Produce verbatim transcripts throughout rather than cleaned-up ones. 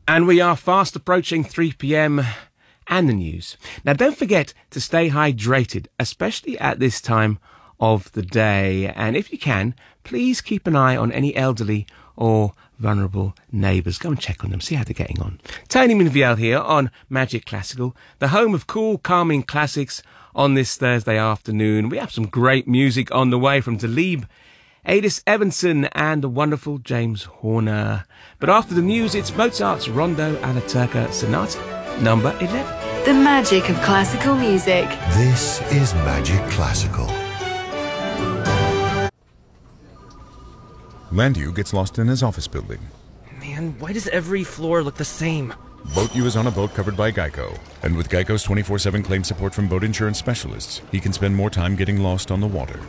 And we are fast approaching three p.m. and the news. Now, don't forget to stay hydrated, especially at this time of the day. And if you can, please keep an eye on any elderly or vulnerable neighbours. Go and check on them, see how they're getting on. Tony Minviel here on Magic Classical, the home of cool, calming classics on this Thursday afternoon. We have some great music on the way from Talib, Adis Evanson and the wonderful James Horner. But after the news, it's Mozart's Rondo alla Turca Sonata, number eleven. The magic of classical music. This is Magic Classical. Landu gets lost in his office building. Man, why does every floor look the same? BoatU is on a boat covered by Geico. And with Geico's twenty-four seven claim support from boat insurance specialists, he can spend more time getting lost on the water.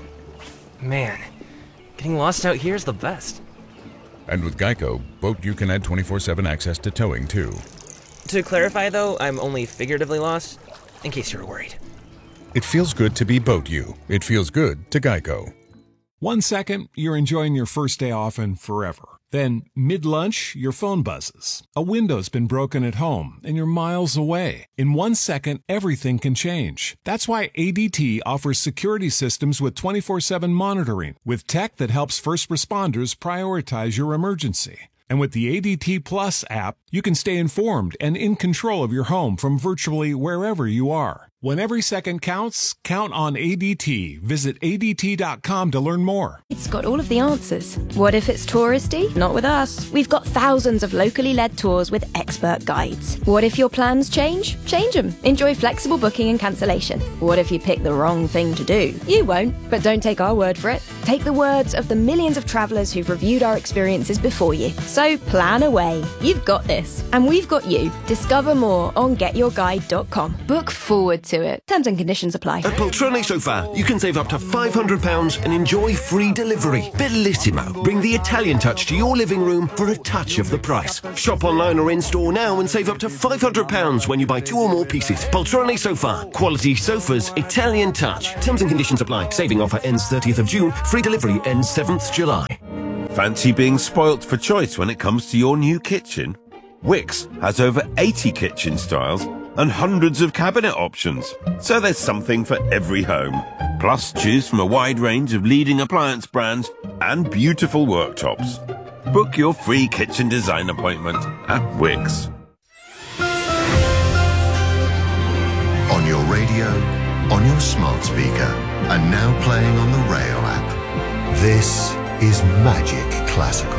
Man, getting lost out here is the best. And with Geico, BoatU can add twenty-four seven access to towing, too. To clarify, though, I'm only figuratively lost, in case you're worried. It feels good to be BoatU. It feels good to Geico. One second, you're enjoying your first day off and forever. Then, mid-lunch, your phone buzzes. A window's been broken at home, and you're miles away. In one second, everything can change. That's why A D T offers security systems with twenty-four seven monitoring, with tech that helps first responders prioritize your emergency. And with the A D T Plus app, you can stay informed and in control of your home from virtually wherever you are. When every second counts, count on A D T. Visit A D T dot com to learn more. It's got all of the answers. What if it's touristy? Not with us. We've got thousands of locally led tours with expert guides. What if your plans change? Change them. Enjoy flexible booking and cancellation. What if you pick the wrong thing to do? You won't, but don't take our word for it. Take the words of the millions of travellers who've reviewed our experiences before you. So plan away. You've got this. And we've got you. Discover more on get your guide dot com. Book forward to it. Terms and conditions apply. At Poltrone Sofa, you can save up to five hundred pounds and enjoy free delivery. Bellissimo. Bring the Italian touch to your living room for a touch of the price. Shop online or in-store now and save up to five hundred pounds when you buy two or more pieces. Poltrone Sofa. Quality sofas, Italian touch. Terms and conditions apply. Saving offer ends thirtieth of June. Free delivery ends seventh of July. Fancy being spoilt for choice when it comes to your new kitchen? Wickes has over eighty kitchen styles and hundreds of cabinet options, so there's something for every home. Plus, choose from a wide range of leading appliance brands and beautiful worktops. Book your free kitchen design appointment at Wickes. On your radio, on your smart speaker, and now playing on the Rayo app. This is Magic Classical.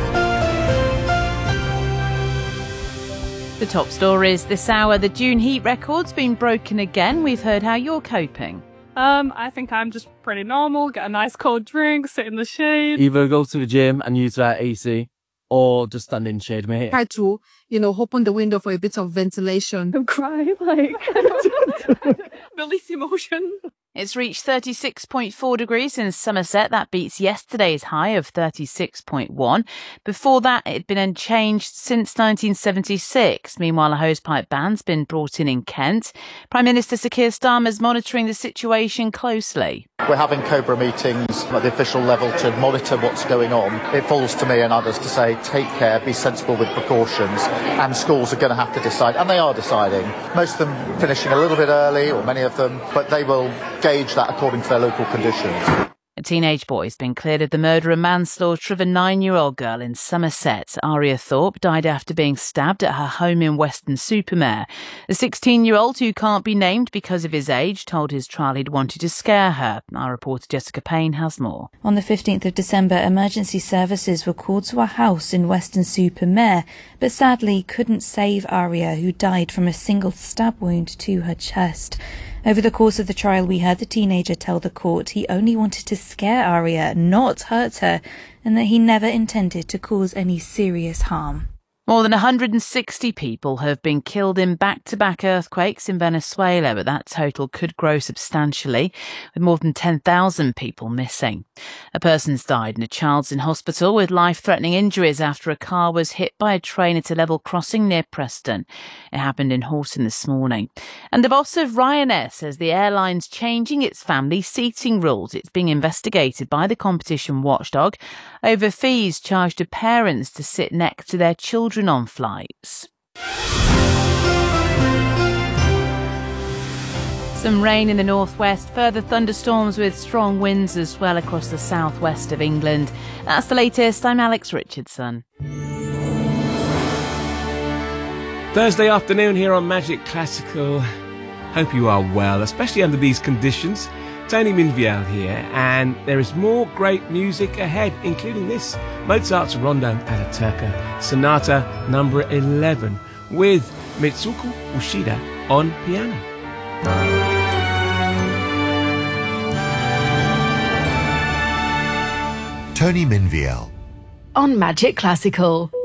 The top stories this hour. The June heat record's been broken again. We've heard how you're coping. Um, I think I'm just pretty normal. Get a nice cold drink, sit in the shade. Either go to the gym and use that A C, or just stand in shade, mate. Try to, you know, open the window for a bit of ventilation. I'm crying, like, release emotion. It's reached thirty-six point four degrees in Somerset. That beats yesterday's high of thirty-six point one. Before that, it had been unchanged since nineteen seventy-six. Meanwhile, a hosepipe ban's been brought in in Kent. Prime Minister Sir Keir Starmer's monitoring the situation closely. We're having COBRA meetings at the official level to monitor what's going on. It falls to me and others to say, take care, be sensible with precautions, and schools are going to have to decide, and they are deciding. Most of them finishing a little bit early, or many of them, but they will gauge that according to their local conditions. A teenage boy has been cleared of the murder and manslaughter of a nine-year-old girl in Somerset. Aria Thorpe died after being stabbed at her home in Weston-super-Mare. The sixteen-year-old, who can't be named because of his age, told his trial he'd wanted to scare her. Our reporter Jessica Payne has more. On the fifteenth of December, emergency services were called to a house in Weston-super-Mare, but sadly couldn't save Aria, who died from a single stab wound to her chest. Over the course of the trial, we heard the teenager tell the court he only wanted to scare Aria, not hurt her, and that he never intended to cause any serious harm. More than one hundred sixty people have been killed in back-to-back earthquakes in Venezuela, but that total could grow substantially, with more than ten thousand people missing. A person's died and a child's in hospital with life-threatening injuries after a car was hit by a train at a level crossing near Preston. It happened in Horton this morning. And the boss of Ryanair says the airline's changing its family seating rules. It's being investigated by the competition watchdog over fees charged to parents to sit next to their children on flights. Some rain in the northwest, further thunderstorms with strong winds as well across the southwest of England. That's the latest. I'm Alex Richardson. Thursday afternoon here on Magic Classical. Hope you are well, especially under these conditions. Tony Minviel here, and there is more great music ahead, including this, Mozart's Rondo alla Turca, Sonata number eleven, with Mitsuko Ushida on piano. Tony Minviel on Magic Classical.